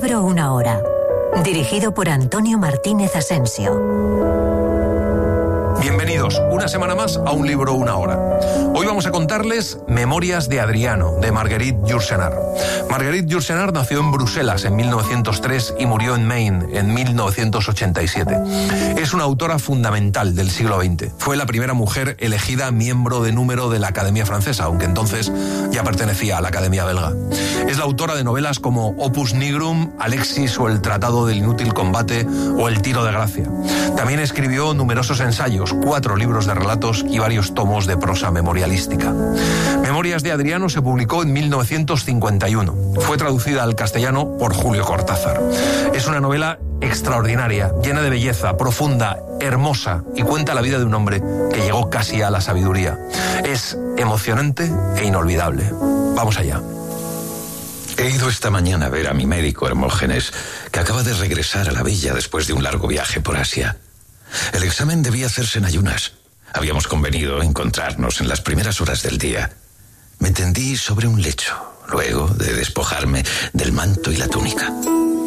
libro una hora. Dirigido por Antonio Martínez Asensio. Bienvenidos una semana más a Un libro, una hora. Hoy vamos a contarles Memorias de Adriano, de Marguerite Yourcenar. Marguerite Yourcenar nació en Bruselas en 1903 y murió en Maine en 1987. Es una autora fundamental del siglo XX. Fue la primera mujer elegida miembro de número de la Academia Francesa, aunque entonces ya pertenecía a la Academia Belga. Es la autora de novelas como Opus Nigrum, Alexis o El Tratado del Inútil Combate o El Tiro de Gracia. También escribió numerosos ensayos, 4 libros de relatos y varios tomos de prosa memorialística. Memorias de Adriano se publicó en 1951. Fue traducida al castellano por Julio Cortázar. Es una novela extraordinaria, llena de belleza, profunda, hermosa, y cuenta la vida de un hombre que llegó casi a la sabiduría. Es emocionante e inolvidable. Vamos allá. He ido esta mañana a ver a mi médico Hermógenes, que acaba de regresar a la villa después de un largo viaje por Asia. El examen debía hacerse en ayunas. Habíamos convenido encontrarnos en las primeras horas del día. Me tendí sobre un lecho, luego de despojarme del manto y la túnica.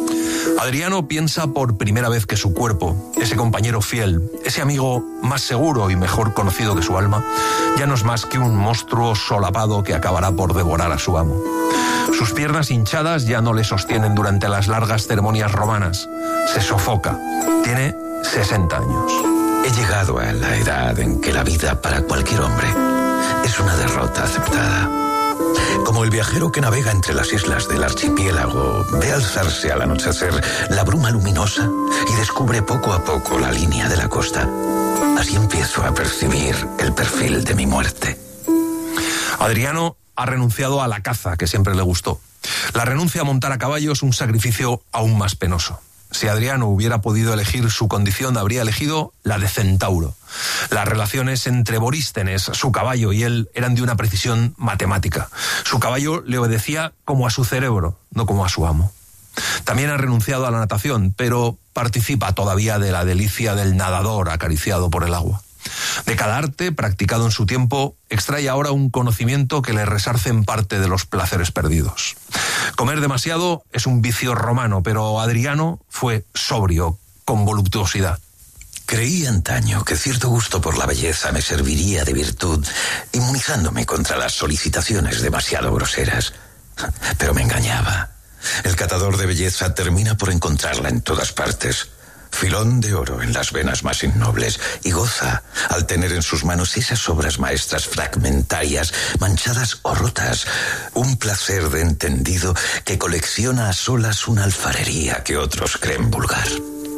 Adriano piensa por primera vez que su cuerpo, ese compañero fiel, ese amigo más seguro y mejor conocido que su alma, ya no es más que un monstruo solapado que acabará por devorar a su amo. Sus piernas hinchadas ya no le sostienen durante las largas ceremonias romanas. Se sofoca. Tiene 60 años. He llegado a la edad en que la vida para cualquier hombre es una derrota aceptada. Como el viajero que navega entre las islas del archipiélago ve alzarse al anochecer la bruma luminosa y descubre poco a poco la línea de la costa. Así empiezo a percibir el perfil de mi muerte. Adriano ha renunciado a la caza que siempre le gustó. La renuncia a montar a caballo es un sacrificio aún más penoso. Si Adriano hubiera podido elegir su condición, habría elegido la de centauro. Las relaciones entre Borístenes, su caballo, y él eran de una precisión matemática. Su caballo le obedecía como a su cerebro, no como a su amo. También ha renunciado a la natación, pero participa todavía de la delicia del nadador acariciado por el agua. De cada arte practicado en su tiempo, extrae ahora un conocimiento que le resarce en parte de los placeres perdidos. Comer demasiado es un vicio romano, pero Adriano fue sobrio, con voluptuosidad. Creí antaño que cierto gusto por la belleza me serviría de virtud, inmunizándome contra las solicitaciones demasiado groseras. Pero me engañaba. El catador de belleza termina por encontrarla en todas partes. Filón de oro en las venas más innobles, y goza al tener en sus manos esas obras maestras fragmentarias, manchadas o rotas, un placer de entendido que colecciona a solas una alfarería que otros creen vulgar.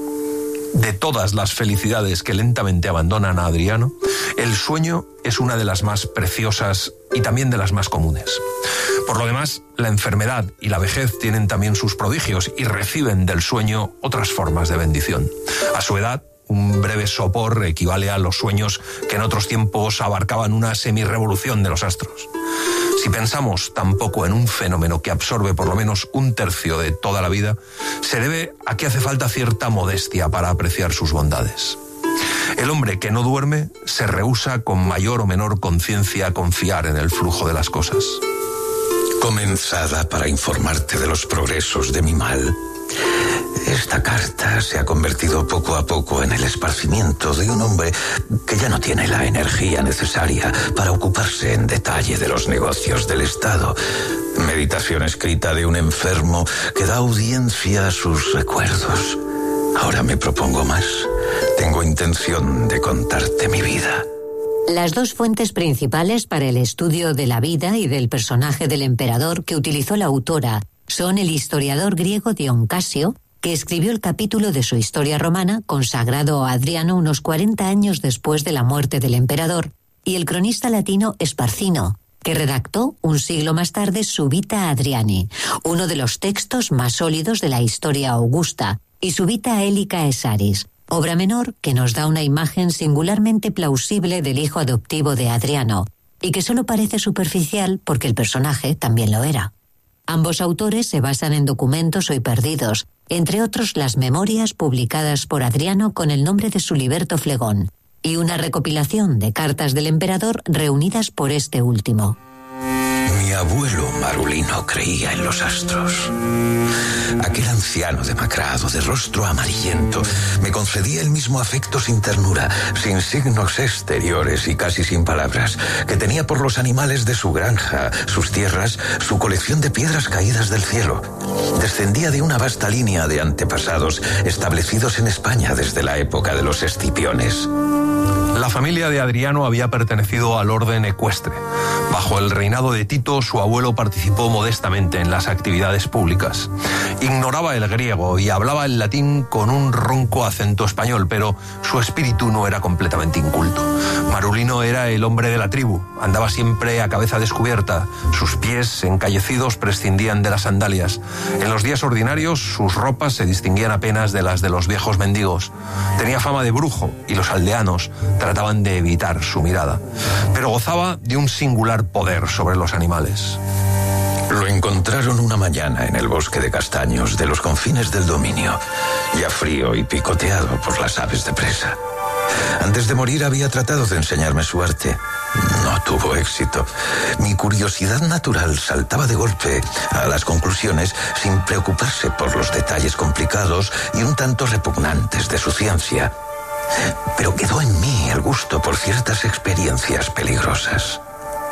De todas las felicidades que lentamente abandonan a Adriano, el sueño es una de las más preciosas y también de las más comunes. Por lo demás, la enfermedad y la vejez tienen también sus prodigios y reciben del sueño otras formas de bendición. A su edad, un breve sopor equivale a los sueños que en otros tiempos abarcaban una semirrevolución de los astros. Si pensamos tampoco en un fenómeno que absorbe por lo menos un tercio de toda la vida, se debe a que hace falta cierta modestia para apreciar sus bondades. El hombre que no duerme se rehúsa con mayor o menor conciencia a confiar en el flujo de las cosas. Comenzada para informarte de los progresos de mi mal, esta carta se ha convertido poco a poco en el esparcimiento de un hombre que ya no tiene la energía necesaria para ocuparse en detalle de los negocios del Estado. Meditación escrita de un enfermo que da audiencia a sus recuerdos. Ahora me propongo más. Tengo intención de contarte mi vida. Las dos fuentes principales para el estudio de la vida y del personaje del emperador que utilizó la autora son el historiador griego Dion Casio, que escribió el capítulo de su historia romana consagrado a Adriano unos 40 años después de la muerte del emperador, y el cronista latino Esparcino, que redactó un siglo más tarde su Vita Adriani, uno de los textos más sólidos de la historia augusta, y su Vita Aelica Esaris, obra menor que nos da una imagen singularmente plausible del hijo adoptivo de Adriano, y que solo parece superficial porque el personaje también lo era. Ambos autores se basan en documentos hoy perdidos, entre otros las memorias publicadas por Adriano con el nombre de Suliberto Flegón, y una recopilación de cartas del emperador reunidas por este último. Mi abuelo Marulino creía en los astros. Aquel anciano demacrado, de rostro amarillento, me concedía el mismo afecto sin ternura, sin signos exteriores y casi sin palabras, que tenía por los animales de su granja, sus tierras, su colección de piedras caídas del cielo. Descendía de una vasta línea de antepasados establecidos en España desde la época de los Escipiones. La familia de Adriano había pertenecido al orden ecuestre. Bajo el reinado de Tito, su abuelo participó modestamente en las actividades públicas. Ignoraba el griego y hablaba el latín con un ronco acento español, pero su espíritu no era completamente inculto. Marulino era el hombre de la tribu, andaba siempre a cabeza descubierta, sus pies encallecidos prescindían de las sandalias. En los días ordinarios, sus ropas se distinguían apenas de las de los viejos mendigos. Tenía fama de brujo y los aldeanos trataban de evitar su mirada, pero gozaba de un singular poder sobre los animales. Lo encontraron una mañana en el bosque de castaños de los confines del dominio, ya frío y picoteado por las aves de presa. Antes de morir había tratado de enseñarme su arte. No tuvo éxito. Mi curiosidad natural saltaba de golpe a las conclusiones sin preocuparse por los detalles complicados y un tanto repugnantes de su ciencia. Pero quedó en mí el gusto por ciertas experiencias peligrosas.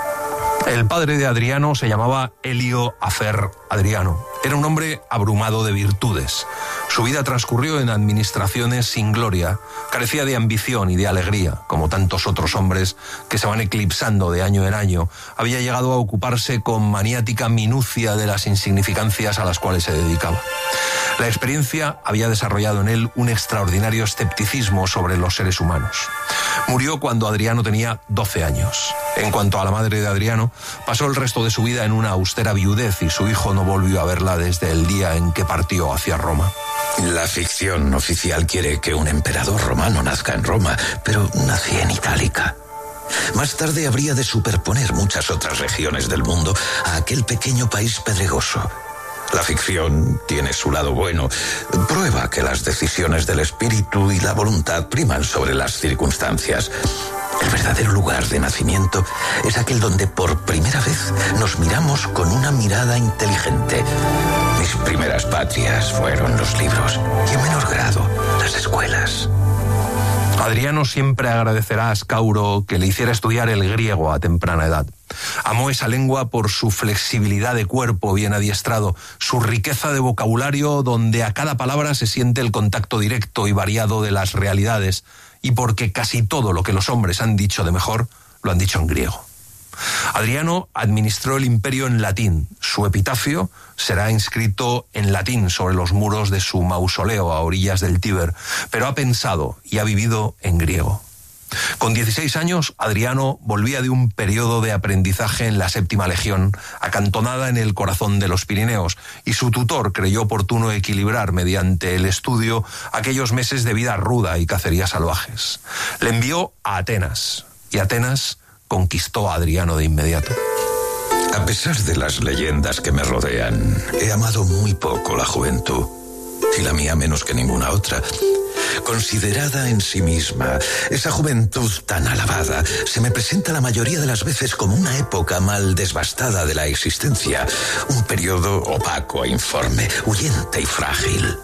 El padre de Adriano se llamaba Elio Afer Adriano. Era un hombre abrumado de virtudes. Su vida transcurrió en administraciones sin gloria. Carecía de ambición y de alegría, como tantos otros hombres que se van eclipsando de año en año. Había llegado a ocuparse con maniática minucia de las insignificancias a las cuales se dedicaba. La experiencia había desarrollado en él un extraordinario escepticismo sobre los seres humanos. Murió cuando Adriano tenía 12 años. En cuanto a la madre de Adriano, pasó el resto de su vida en una austera viudez y su hijo no volvió a verla desde el día en que partió hacia Roma. La ficción oficial quiere que un emperador romano nazca en Roma, pero nació en Itálica. Más tarde habría de superponer muchas otras regiones del mundo a aquel pequeño país pedregoso. La ficción tiene su lado bueno. Prueba que las decisiones del espíritu y la voluntad priman sobre las circunstancias. El verdadero lugar de nacimiento es aquel donde por primera vez nos miramos con una mirada inteligente. Mis primeras patrias fueron los libros y en menor grado las escuelas. Adriano siempre agradecerá a Ascauro que le hiciera estudiar el griego a temprana edad. Amó esa lengua por su flexibilidad de cuerpo bien adiestrado, su riqueza de vocabulario donde a cada palabra se siente el contacto directo y variado de las realidades, y porque casi todo lo que los hombres han dicho de mejor, lo han dicho en griego. Adriano administró el imperio en latín. Su epitafio será inscrito en latín sobre los muros de su mausoleo a orillas del Tíber, pero ha pensado y ha vivido en griego. Con 16 años, Adriano volvía de un periodo de aprendizaje en la 7ª Legión, acantonada en el corazón de los Pirineos, y su tutor creyó oportuno equilibrar mediante el estudio aquellos meses de vida ruda y cacerías salvajes. Le envió a Atenas, y Atenas conquistó a Adriano de inmediato. A pesar de las leyendas que me rodean, he amado muy poco la juventud, y la mía menos que ninguna otra. Considerada en sí misma, esa juventud tan alabada se me presenta la mayoría de las veces como una época mal desbastada de la existencia, un periodo opaco e informe, huyente y frágil.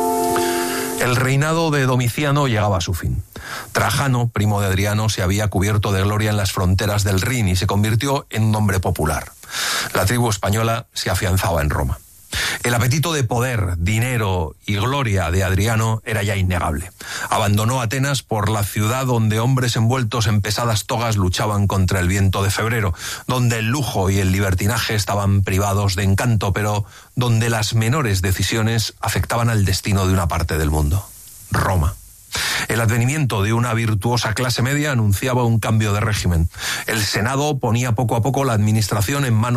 El reinado de Domiciano llegaba a su fin. Trajano, primo de Adriano, se había cubierto de gloria en las fronteras del Rin y se convirtió en un hombre popular. La tribu española se afianzaba en Roma. El apetito de poder, dinero y gloria de Adriano era ya innegable. Abandonó Atenas por la ciudad donde hombres envueltos en pesadas togas luchaban contra el viento de febrero, donde el lujo y el libertinaje estaban privados de encanto, pero donde las menores decisiones afectaban al destino de una parte del mundo: Roma. El advenimiento de una virtuosa clase media anunciaba un cambio de régimen. El Senado ponía poco a poco la administración en manos